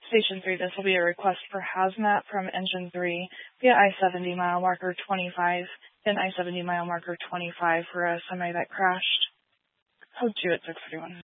Station 3, this will be a request for hazmat from Engine 3 via I-70 mile marker 25 and I-70 mile marker 25 for a semi that crashed. Code 2 at 631.